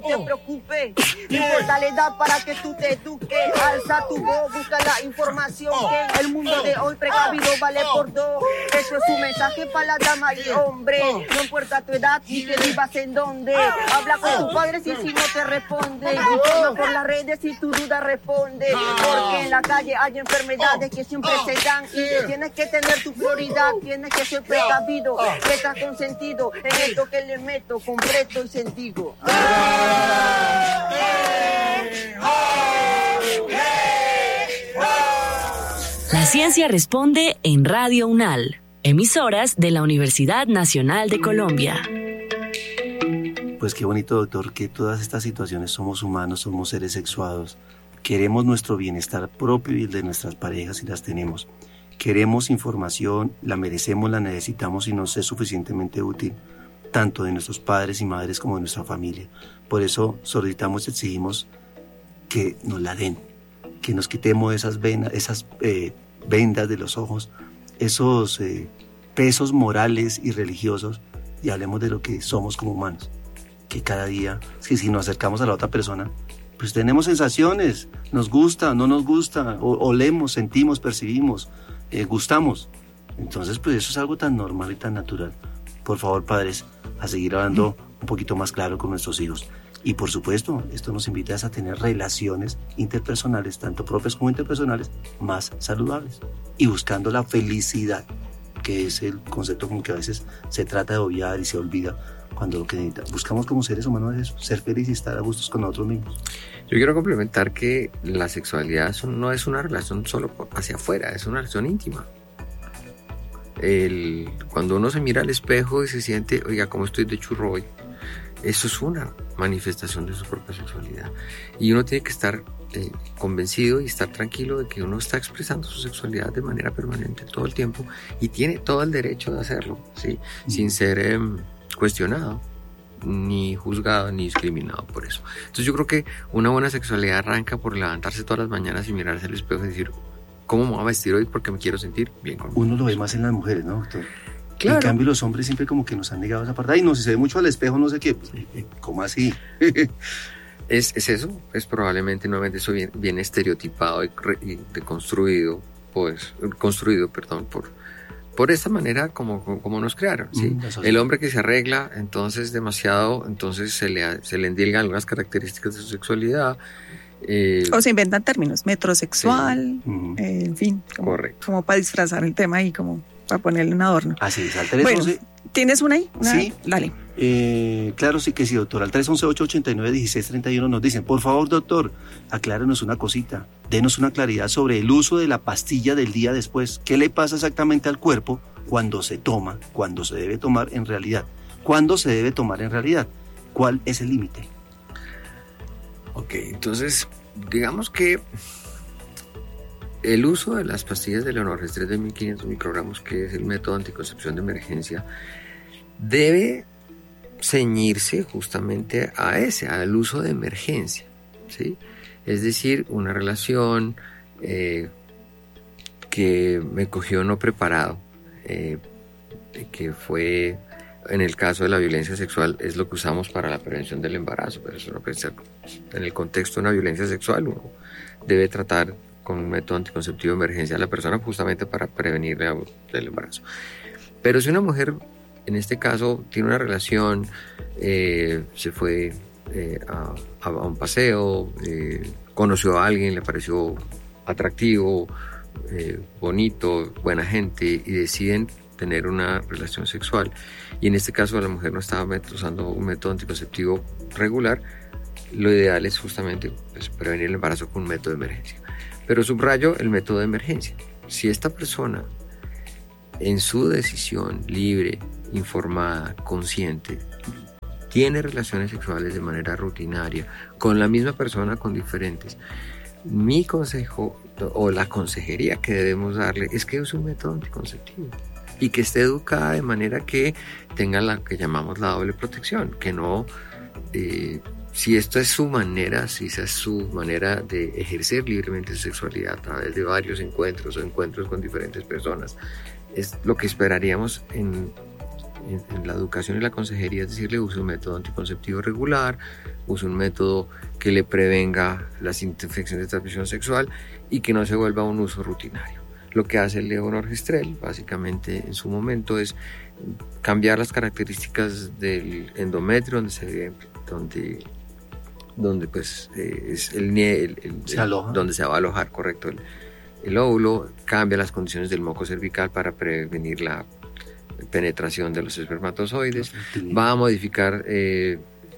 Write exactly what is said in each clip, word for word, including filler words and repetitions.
no te preocupes. No importa la edad para que tú te eduques. Alza tu voz, busca la información que en el mundo de hoy precavido vale por dos. Eso es un mensaje para la dama y hombre. No importa tu edad ni que vivas en donde. Habla con tus padres y si no te responde. Informa por las redes si tu duda responde. Porque en la calle hay enfermedades que siempre se dan. Y tienes que tener tu prioridad. Tienes que ser precavido. Que estás consentido en esto que le meto completo y sentido. La ciencia responde en Radio UNAL, emisoras de la Universidad Nacional de Colombia. Pues qué bonito, doctor, que todas estas situaciones somos humanos, somos seres sexuados. Queremos nuestro bienestar propio y el de nuestras parejas y las tenemos. Queremos información, la merecemos, la necesitamos y nos es suficientemente útil, tanto de nuestros padres y madres como de nuestra familia. Por eso solicitamos y exigimos que nos la den, que nos quitemos esas venas, esas eh, vendas de los ojos, esos eh, pesos morales y religiosos, y hablemos de lo que somos como humanos. Que cada día, si, si nos acercamos a la otra persona, pues tenemos sensaciones, nos gusta, no nos gusta, o, olemos, sentimos, percibimos, eh, gustamos. Entonces, pues eso es algo tan normal y tan natural. Por favor, padres, a seguir hablando un poquito más claro con nuestros hijos. Y por supuesto, esto nos invita a tener relaciones interpersonales, tanto propias como interpersonales, más saludables. Y buscando la felicidad, que es el concepto como que a veces se trata de obviar y se olvida, cuando lo que buscamos como seres humanos es ser felices y estar a gustos con nosotros mismos. Yo quiero complementar que la sexualidad no es una relación solo hacia afuera, es una relación íntima. El, cuando uno se mira al espejo y se siente, oiga, ¿cómo estoy de churro hoy? Eso es una manifestación de su propia sexualidad. Y uno tiene que estar eh, convencido y estar tranquilo de que uno está expresando su sexualidad de manera permanente todo el tiempo y tiene todo el derecho de hacerlo, ¿sí? Mm. Sin ser eh, cuestionado, ni juzgado, ni discriminado por eso. Entonces yo creo que una buena sexualidad arranca por levantarse todas las mañanas y mirarse al espejo y decir, ¿cómo me voy a vestir hoy? Porque me quiero sentir bien conmigo. Uno lo ve más en las mujeres, ¿no, doctor? Claro. En cambio, los hombres siempre como que nos han negado esa parte. Ay, no, si se ve mucho al espejo, no sé qué. Pues, ¿cómo así? es, es eso, es probablemente nuevamente eso bien, bien estereotipado y, y deconstruido, pues, construido, perdón, por, por esta manera como, como nos crearon, ¿sí? Mm, el hombre que se arregla, entonces demasiado, entonces se le, se le endilgan algunas características de su sexualidad. Eh, o se inventan términos, metrosexual, sí. uh-huh. eh, en fin, como, correcto, como para disfrazar el tema y como para ponerle un adorno. Así es, al tres once. Bueno, ¿tienes una ahí? Una, sí. Dale. Eh, claro, sí que sí, doctor. Al tres once, ocho ochenta y nueve, dieciséis treinta y uno nos dicen, por favor, doctor, aclárenos una cosita, denos una claridad sobre el uso de la pastilla del día después. ¿Qué le pasa exactamente al cuerpo cuando se toma, cuando se debe tomar en realidad? ¿Cuándo se debe tomar en realidad? ¿Cuál es el límite? Ok, entonces, digamos que el uso de las pastillas de levonorgestrel de mil quinientos microgramos, que es el método de anticoncepción de emergencia, debe ceñirse justamente a ese, al uso de emergencia, ¿sí? Es decir, una relación eh, que me cogió no preparado, eh, que fue, en el caso de la violencia sexual, es lo que usamos para la prevención del embarazo, pero eso no puede ser, en el contexto de una violencia sexual, uno debe tratar con un método anticonceptivo de emergencia a la persona justamente para prevenir el embarazo. Pero si una mujer, en este caso, tiene una relación, eh, se fue eh, a, a un paseo, eh, conoció a alguien, le pareció atractivo, eh, bonito, buena gente, y deciden tener una relación sexual, y en este caso la mujer no estaba usando un método anticonceptivo regular, lo ideal es justamente pues, prevenir el embarazo con un método de emergencia. Pero subrayo el método de emergencia. Si esta persona, en su decisión libre, informada, consciente, tiene relaciones sexuales de manera rutinaria con la misma persona, con diferentes, mi consejo o la consejería que debemos darle es que use un método anticonceptivo y que esté educada de manera que tenga la que llamamos la doble protección, que no... Eh, si esto es su manera, si esa es su manera de ejercer libremente su sexualidad a través de varios encuentros o encuentros con diferentes personas, es lo que esperaríamos en en, en la educación y la consejería es decirle use un método anticonceptivo regular, use un método que le prevenga las infecciones de transmisión sexual y que no se vuelva un uso rutinario. Lo que hace el levonorgestrel básicamente en su momento es cambiar las características del endometrio donde se donde donde pues eh, es el, el, el, se aloja. donde se va a alojar, correcto, el, el óvulo, cambia las condiciones del moco cervical para prevenir la penetración de los espermatozoides, va a modificar eh,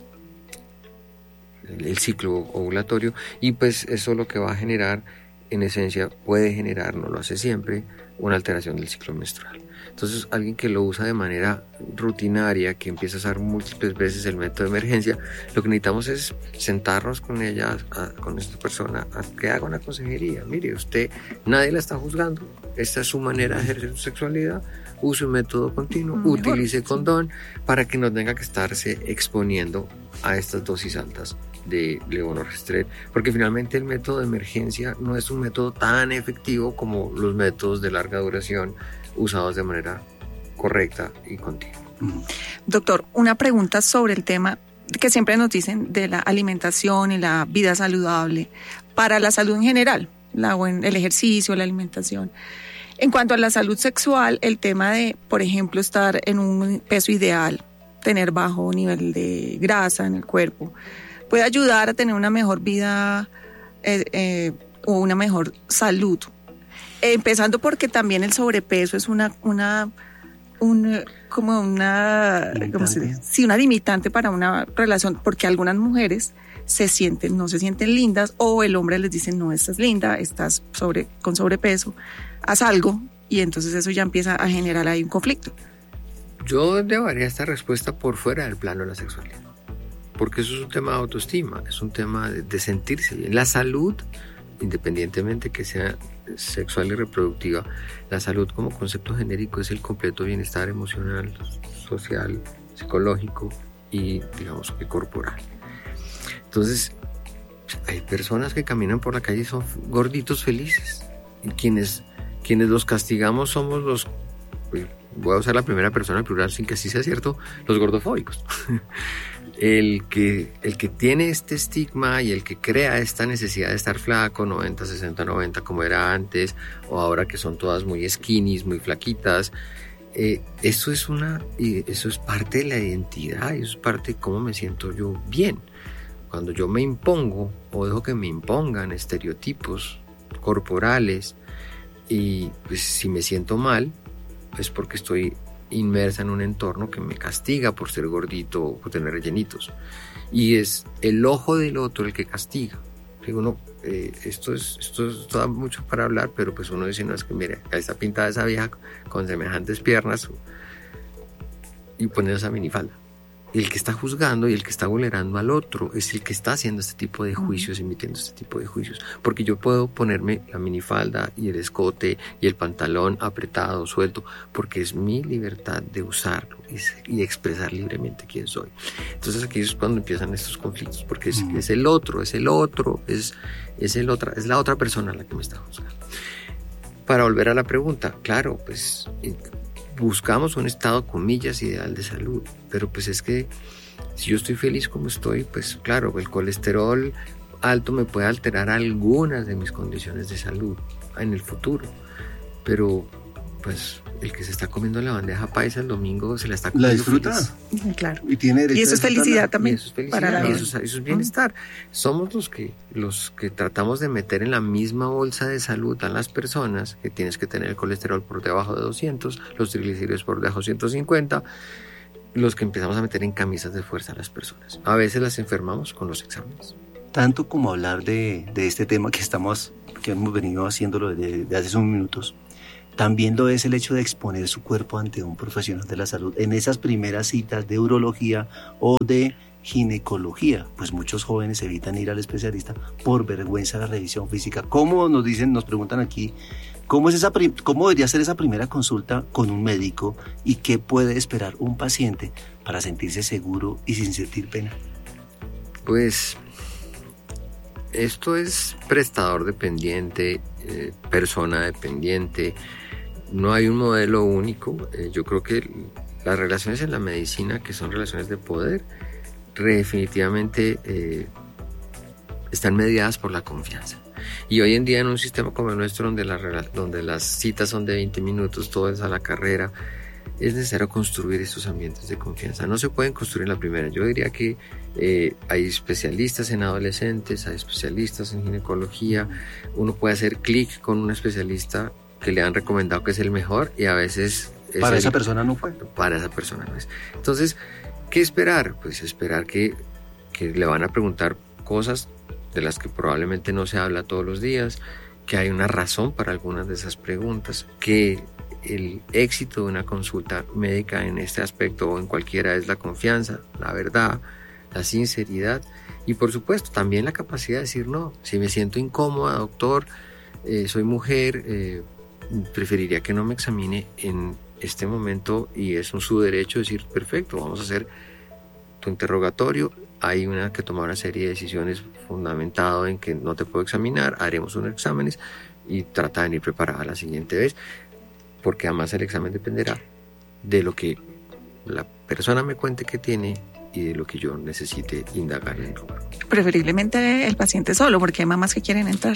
el, el ciclo ovulatorio y pues eso lo que va a generar, en esencia puede generar, no lo hace siempre, una alteración del ciclo menstrual. Entonces, alguien que lo usa de manera rutinaria, que empieza a usar múltiples veces el método de emergencia, lo que necesitamos es sentarnos con ella, a, con esta persona, a que haga una consejería. Mire, usted, nadie la está juzgando, esta es su manera de ejercer su sexualidad, use un método continuo, mm, utilice mejor, condón, sí, para que no tenga que estarse exponiendo a estas dosis altas de levonorgestrel, porque finalmente el método de emergencia no es un método tan efectivo como los métodos de larga duración usados de manera correcta y continua. Doctor, una pregunta sobre el tema que siempre nos dicen de la alimentación y la vida saludable para la salud en general, la, el ejercicio, la alimentación. En cuanto a la salud sexual, el tema de, por ejemplo, estar en un peso ideal, tener bajo nivel de grasa en el cuerpo, puede ayudar a tener una mejor vida eh, eh, o una mejor salud. Eh, empezando porque también el sobrepeso es una, una, un, como una, ¿cómo se dice? Sí, una limitante para una relación, porque algunas mujeres se sienten, no se sienten lindas, o el hombre les dice, no estás linda, estás sobre, con sobrepeso, haz algo, y entonces eso ya empieza a generar ahí un conflicto. Yo llevaría esta respuesta por fuera del plano de la sexualidad, porque eso es un tema de autoestima, es un tema de, de sentirse bien. La salud, independientemente que sea sexual y reproductiva, la salud como concepto genérico es el completo bienestar emocional, social, psicológico y, digamos, que corporal. Entonces, hay personas que caminan por la calle y son gorditos felices, y quienes, quienes los castigamos somos los, voy a usar la primera persona plural sin que así sea cierto, los gordofóbicos. El que, el que tiene este estigma y el que crea esta necesidad de estar flaco, noventa, sesenta, noventa, como era antes, o ahora que son todas muy skinny, muy flaquitas, eh, eso es una, eso es parte de la identidad, eso es parte de cómo me siento yo bien. Cuando yo me impongo o dejo que me impongan estereotipos corporales y pues si me siento mal, es porque estoy inmersa en un entorno que me castiga por ser gordito o por tener rellenitos, y es el ojo del otro el que castiga. Digo, no, eh, esto es esto es, da mucho para hablar, pero pues uno dice, no, es que mire, ahí está pintada esa vieja con semejantes piernas y poner esa minifalda. El que está juzgando y el que está vulnerando al otro es el que está haciendo este tipo de juicios, emitiendo este tipo de juicios. Porque yo puedo ponerme la minifalda y el escote y el pantalón apretado, suelto, porque es mi libertad de usarlo y, y expresar libremente quién soy. Entonces aquí es cuando empiezan estos conflictos, porque es, es el otro, es el otro, es, es, el otra, es la otra persona la que me está juzgando. Para volver a la pregunta, claro, pues buscamos un estado, comillas, ideal de salud, pero pues es que si yo estoy feliz como estoy, pues claro, el colesterol alto me puede alterar algunas de mis condiciones de salud en el futuro, pero pues el que se está comiendo la bandeja paisa el domingo se la está comiendo. ¿La disfruta? Feliz. Claro. Y, tiene y eso es felicidad también. Y eso es felicidad, para la y eso, es, eso es bienestar. Uh-huh. Somos los que, los que tratamos de meter en la misma bolsa de salud a las personas, que tienes que tener el colesterol por debajo de doscientos, los triglicéridos por debajo de ciento cincuenta, los que empezamos a meter en camisas de fuerza a las personas. A veces las enfermamos con los exámenes. Tanto como hablar de, de este tema que estamos, que hemos venido haciéndolo desde de hace unos minutos, también lo es el hecho de exponer su cuerpo ante un profesional de la salud en esas primeras citas de urología o de ginecología, pues muchos jóvenes evitan ir al especialista por vergüenza de la revisión física. ¿Cómo nos dicen, nos preguntan aquí, cómo es esa, cómo debería ser esa primera consulta con un médico y qué puede esperar un paciente para sentirse seguro y sin sentir pena? Pues esto es prestador dependiente, eh, persona dependiente. No hay un modelo único. Eh, yo creo que las relaciones en la medicina, que son relaciones de poder, definitivamente eh, están mediadas por la confianza. Y hoy en día en un sistema como el nuestro, donde, la, donde las citas son de veinte minutos, todo es a la carrera, es necesario construir estos ambientes de confianza. No se pueden construir en la primera. Yo diría que eh, hay especialistas en adolescentes, hay especialistas en ginecología. Uno puede hacer clic con un especialista que le han recomendado que es el mejor y a veces... Es para el, esa persona no fue. Para esa persona no es. Entonces, ¿qué esperar? Pues esperar que, que le van a preguntar cosas de las que probablemente no se habla todos los días, que hay una razón para algunas de esas preguntas, que el éxito de una consulta médica en este aspecto o en cualquiera es la confianza, la verdad, la sinceridad y por supuesto también la capacidad de decir no. Si me siento incómoda, doctor, eh, soy mujer, eh, preferiría que no me examine en este momento y es un su derecho decir perfecto, vamos a hacer tu interrogatorio, hay una que tomar una serie de decisiones fundamentado en que no te puedo examinar, haremos unos exámenes y trata de venir preparada la siguiente vez, porque además el examen dependerá de lo que la persona me cuente que tiene y de lo que yo necesite indagar en el rubro. Preferiblemente el paciente solo, porque hay mamás que quieren entrar.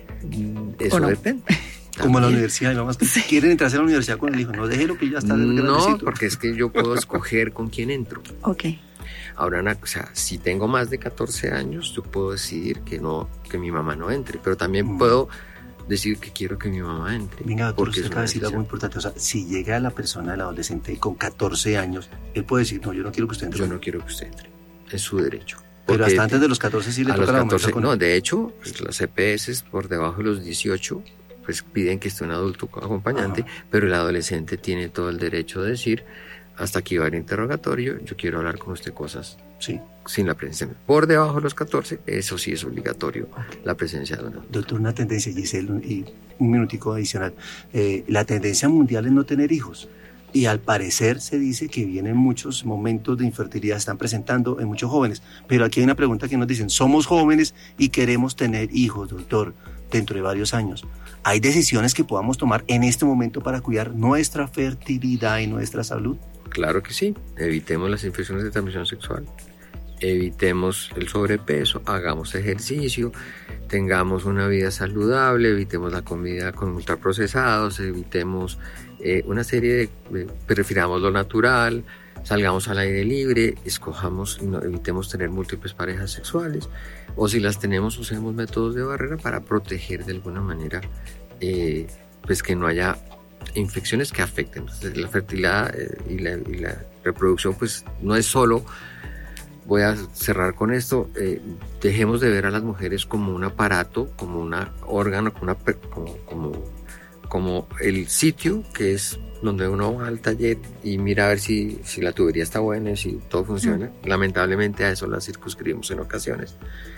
Eso no? depende. Como en la universidad, hay mamás que sí quieren entrar a la universidad con el hijo, no déjelo que ya está grandecito. No, porque es que yo puedo escoger con quién entro. Ok. Ahora, una, o sea, si tengo más de catorce años, yo puedo decidir que no, que mi mamá no entre, pero también mm. puedo decir que quiero que mi mamá entre. Venga, doctor, usted acaba de decir algo muy importante. O sea, si llega la persona, el adolescente, con catorce años, él puede decir, no, yo no quiero que usted entre. Yo no quiero que usted entre. Es su derecho. Pero hasta antes de los catorce sí le a toca los la catorce, con... No, de hecho, pues, las C P S por debajo de los dieciocho, pues piden que esté un adulto acompañante, ajá, pero el adolescente tiene todo el derecho de decir, hasta aquí va el interrogatorio, yo quiero hablar con usted cosas sí. sin la presencia. Por debajo de los catorce, eso sí es obligatorio, okay, la presencia de un adulto. Doctor, una tendencia, Giselle, y un minutico adicional, eh, la tendencia mundial es no tener hijos. Y al parecer se dice que vienen muchos momentos de infertilidad, están presentando en muchos jóvenes. Pero aquí hay una pregunta que nos dicen, somos jóvenes y queremos tener hijos, doctor, dentro de varios años. ¿Hay decisiones que podamos tomar en este momento para cuidar nuestra fertilidad y nuestra salud? Claro que sí. Evitemos las infecciones de transmisión sexual, evitemos el sobrepeso, hagamos ejercicio, tengamos una vida saludable, evitemos la comida con ultraprocesados, evitemos eh, una serie de, de, prefiramos lo natural, salgamos al aire libre, escojamos y no, evitemos tener múltiples parejas sexuales, o si las tenemos, usemos métodos de barrera para proteger de alguna manera, eh, pues que no haya infecciones que afecten. Entonces, la fertilidad eh, y, la, y la reproducción pues no es solo, voy a cerrar con esto, eh, dejemos de ver a las mujeres como un aparato, como un órgano, como, una, como, como, como el sitio que es donde uno va al taller y mira a ver si, si la tubería está buena y si todo funciona. Mm. Lamentablemente a eso las circunscribimos en ocasiones.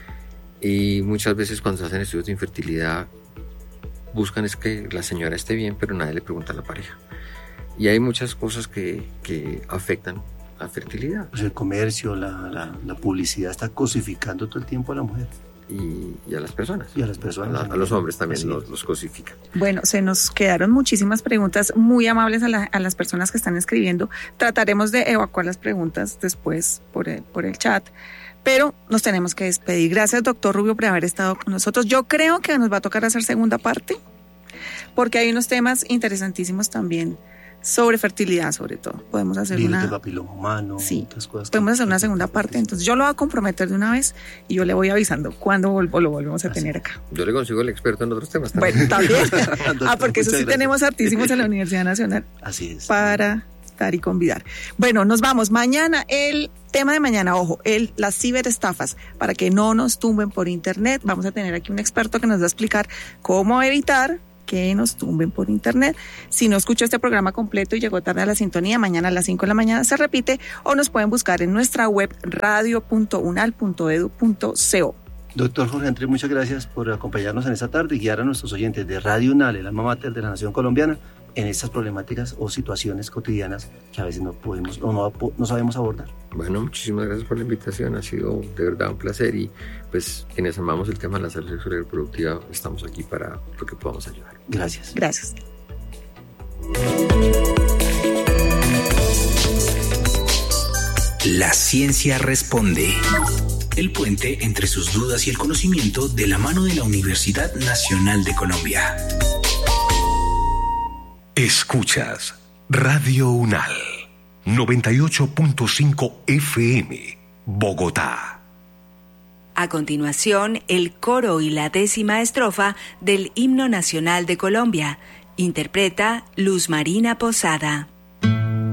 Y muchas veces cuando se hacen estudios de infertilidad buscan es que la señora esté bien, pero nadie le pregunta a la pareja. Y hay muchas cosas que, que afectan la fertilidad. Pues el comercio, la, la, la publicidad está cosificando todo el tiempo a la mujer. Y, y a las personas. Y a las personas. A, a los hombres también los, los cosifican. Bueno, se nos quedaron muchísimas preguntas muy amables a, la, a las personas que están escribiendo. Trataremos de evacuar las preguntas después por el, por el chat. Pero nos tenemos que despedir. Gracias, doctor Rubio, por haber estado con nosotros. Yo creo que nos va a tocar hacer segunda parte, porque hay unos temas interesantísimos también sobre fertilidad, sobre todo. Podemos hacer virus una... del papiloma humano, sí, otras cosas. Podemos que... hacer una segunda parte. Entonces yo lo voy a comprometer de una vez y yo le voy avisando cuándo vol- lo volvemos a Así. tener acá. Yo le consigo el experto en otros temas también. Bueno, también. Ah, porque eso sí gracias. Tenemos artísimos en la Universidad Nacional. Así es. Para estar y convidar. Bueno, nos vamos. Mañana el tema de mañana, ojo, el, las ciberestafas, para que no nos tumben por internet. Vamos a tener aquí un experto que nos va a explicar cómo evitar que nos tumben por internet. Si no escuchó este programa completo y llegó tarde a la sintonía, mañana a las cinco de la mañana se repite, o nos pueden buscar en nuestra web radio punto unal punto edu punto co. Doctor Jorge Andrés, muchas gracias por acompañarnos en esta tarde y guiar a nuestros oyentes de Radio UNAL, el alma mater de la Nación Colombiana, en estas problemáticas o situaciones cotidianas que a veces no podemos o no, no sabemos abordar. Bueno, muchísimas gracias por la invitación, ha sido de verdad un placer y pues quienes amamos el tema de la salud sexual y reproductiva estamos aquí para lo que podamos ayudar. Gracias. Gracias. La ciencia responde. El puente entre sus dudas y el conocimiento de la mano de la Universidad Nacional de Colombia. Escuchas Radio UNAL, noventa y ocho punto cinco F M, Bogotá. A continuación, el coro y la décima estrofa del Himno Nacional de Colombia. Interpreta Luz Marina Posada.